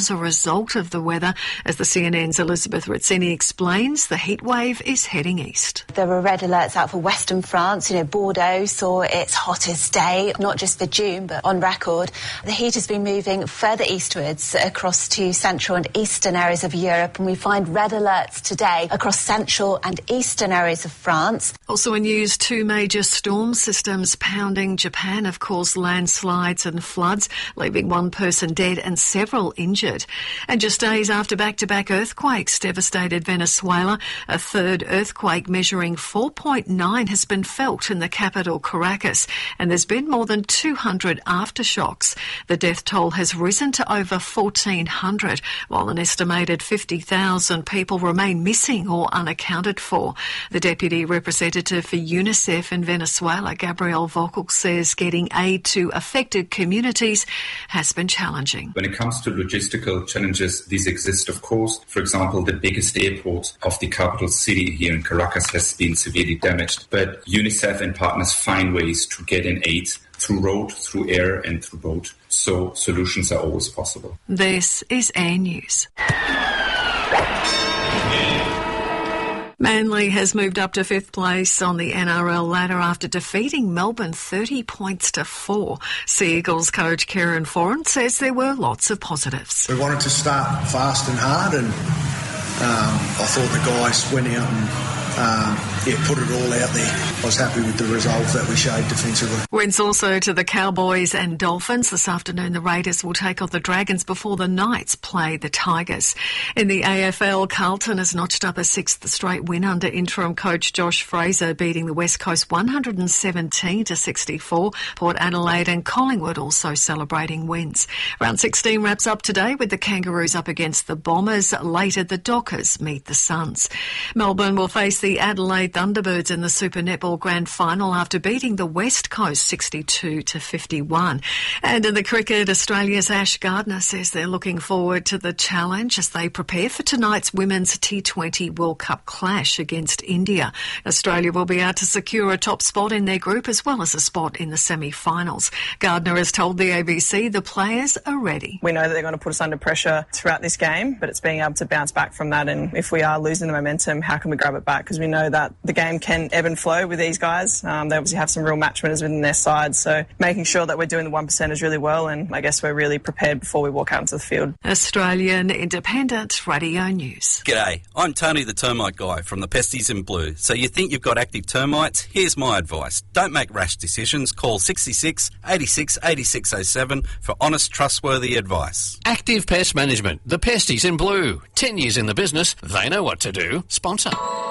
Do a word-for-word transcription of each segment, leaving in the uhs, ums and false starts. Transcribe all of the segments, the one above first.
as a result of the weather. As the C N N's Elizabeth Rizzini explains, the heat wave is heading east. There were red alerts out for western France. You know, Bordeaux saw its hottest day, not just for June, but on record. The heat has been moving further eastwards across to central and eastern areas of Europe, and we find red alerts today across central and eastern areas of France. Also in news, two major storm systems pounding Japan have caused landslides and floods, leaving one person dead and several injured. And just days after back-to-back earthquakes devastated Venezuela, a third earthquake measuring four point nine has been felt in the capital, Caracas, and there's been more than two hundred aftershocks. The death toll has risen to over fourteen hundred, while an estimated fifty thousand people remain missing or unaccounted for. The deputy representative for UNICEF in Venezuela, Gabriel Vocal, says getting aid to affected communities has been challenging. When it comes to logistical challenges, these exist, of course. For example, the biggest airport of the capital city here in Caracas has been severely damaged, but UNICEF and partners find ways to get in aid through road, through air and through boat. So solutions are always possible. This is Air News. Manly has moved up to fifth place on the N R L ladder after defeating Melbourne thirty points to four. Sea Eagles coach Kieran Foran says there were lots of positives. We wanted to start fast and hard, and um, I thought the guys went out and um, yeah, put it all out there. I was happy with the resolve that we showed defensively. Wins also to the Cowboys and Dolphins. This afternoon the Raiders will take on the Dragons before the Knights play the Tigers. In the A F L, Carlton has notched up a sixth straight win under interim coach Josh Fraser, beating the West Coast one hundred seventeen to sixty-four. Port Adelaide and Collingwood also celebrating wins. Round sixteen wraps up today with the Kangaroos up against the Bombers. Later the Dockers meet the Suns. Melbourne will face the Adelaide Thunderbirds in the Super Netball Grand Final after beating the West Coast sixty-two to fifty-one. And in the cricket, Australia's Ash Gardner says they're looking forward to the challenge as they prepare for tonight's Women's T twenty World Cup clash against India. Australia will be out to secure a top spot in their group as well as a spot in the semi-finals. Gardner has told the A B C the players are ready. We know that they're going to put us under pressure throughout this game, but it's being able to bounce back from that, and if we are losing the momentum, how can we grab it back? Because we know that the game can ebb and flow with these guys. Um, they obviously have some real match winners within their side, so making sure that we're doing the one percenters really well, and I guess we're really prepared before we walk out into the field. Australian Independent Radio News. G'day, I'm Tony the Termite Guy from the Pesties in Blue. So you think you've got active termites? Here's my advice. Don't make rash decisions. Call sixty-six, eighty-six, eighty-six oh seven for honest, trustworthy advice. Active Pest Management, the Pesties in Blue. Ten years in the business, they know what to do. Sponsor.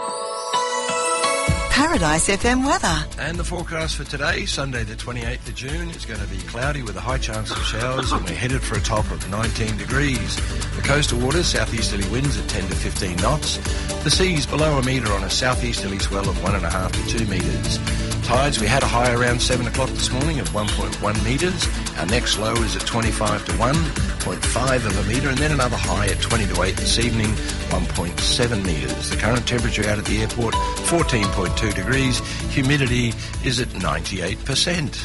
Paradise F M weather. And the forecast for today, Sunday the twenty-eighth of June, is going to be cloudy with a high chance of showers, and we're headed for a top of nineteen degrees. The coastal waters, southeasterly winds at ten to fifteen knots. The seas below a metre on a southeasterly swell of one point five to two metres. Tides, we had a high around seven o'clock this morning of one point one metres. Our next low is at twenty-five to one point five of a metre, and then another high at twenty to eight this evening, one point seven metres. The current temperature out at the airport, fourteen point two degrees. Humidity is at ninety-eight percent.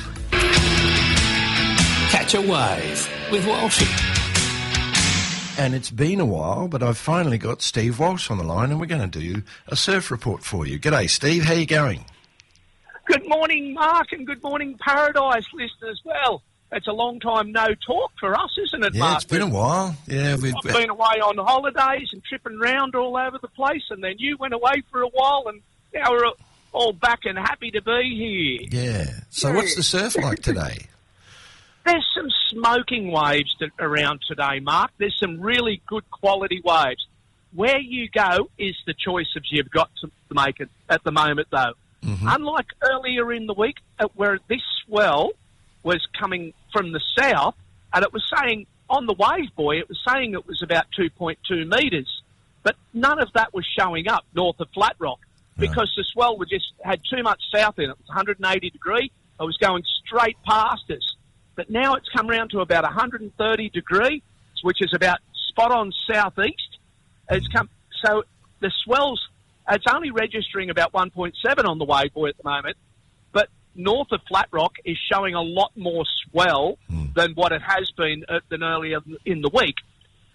Catch a wave with Walshy. And it's been a while, but I've finally got Steve Walsh on the line, and we're going to do a surf report for you. G'day, Steve. How you going? Good morning, Mark, and good morning, Paradise listeners. Well, it's a long time no talk for us, isn't it, yeah, Mark? It's been a while. Yeah, we've I've been away on holidays and tripping around all over the place, and then you went away for a while, and now we're all back and happy to be here. Yeah. So yeah. What's the surf like today? There's some smoking waves that around today, Mark. There's some really good quality waves. Where you go is the choice of you've got to make it at the moment, though. Mm-hmm. Unlike earlier in the week, where this swell was coming from the south, and it was saying, on the wave buoy, it was saying it was about two point two metres, but none of that was showing up north of Flat Rock, because the swell was just had too much south in it. It was one hundred eighty degree. It was going straight past us. But now it's come round to about one hundred thirty degree, which is about spot on southeast. It's come, so the swells, it's only registering about one point seven on the wave buoy at the moment, but north of Flat Rock is showing a lot more swell mm. than what it has been uh, than earlier in the week.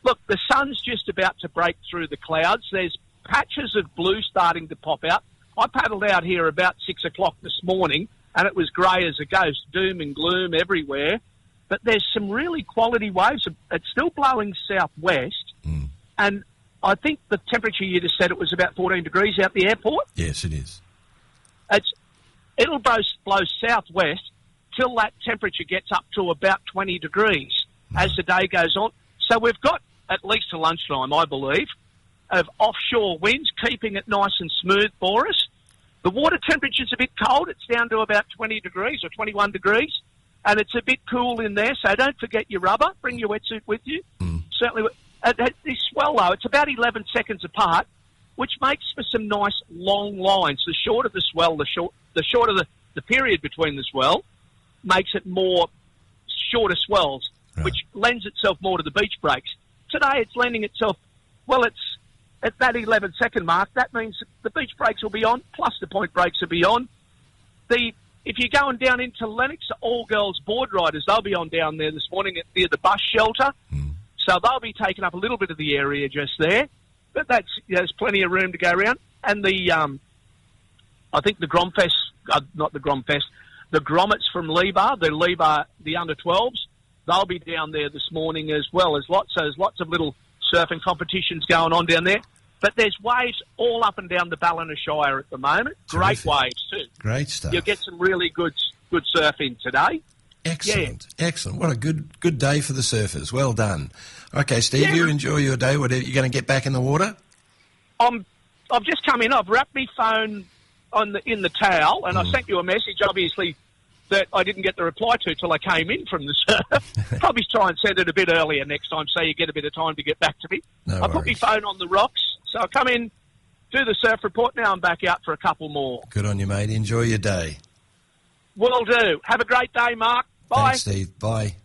Look, the sun's just about to break through the clouds. There's patches of blue starting to pop out. I paddled out here about six o'clock this morning, and it was grey as a ghost, doom and gloom everywhere. But there's some really quality waves. It's still blowing southwest, mm. and I think the temperature you just said, it was about fourteen degrees out the airport. Yes, it is. It's It'll blow, blow southwest till that temperature gets up to about twenty degrees mm. as the day goes on. So we've got, at least to lunchtime, I believe, of offshore winds, keeping it nice and smooth for us. The water temperature's a bit cold. It's down to about twenty degrees or twenty-one degrees, and it's a bit cool in there, so don't forget your rubber. Bring your wetsuit with you. Mm. Certainly, at, at this swell, though, it's about eleven seconds apart, which makes for some nice long lines. The shorter the swell, the short, the shorter the, the period between the swell, makes it more shorter swells, right. which lends itself more to the beach breaks. Today, it's lending itself, well, it's at that eleven second mark. That means the beach breaks will be on, plus the point breaks will be on. The If you're going down into Lennox, all-girls board riders, they'll be on down there this morning at, near the bus shelter. Mm. So they'll be taking up a little bit of the area just there. But that's, you know, there's plenty of room to go around. And the, um, I think the Gromfest, uh, not the Gromfest, the Grommets from Lebar, the Lebar, the under twelves, they'll be down there this morning as well. There's lots, so there's lots of little surfing competitions going on down there. But there's waves all up and down the Ballina Shire at the moment. Great Terrific. waves too. Great stuff. You'll get some really good good surfing today. Excellent, yeah. excellent. What a good good day for the surfers. Well done. Okay, Steve, yeah. you enjoy your day. Whatever, you're going to get back in the water? I'm, I've just come in. I've wrapped my phone on the, in the towel, and mm. I sent you a message, obviously, that I didn't get the reply to till I came in from the surf. Probably try and send it a bit earlier next time so you get a bit of time to get back to me. No I put my phone on the rocks, so I come in, do the surf report. Now I'm back out for a couple more. Good on you, mate. Enjoy your day. Will do. Have a great day, Mark. Bye. Thanks, Steve. Bye.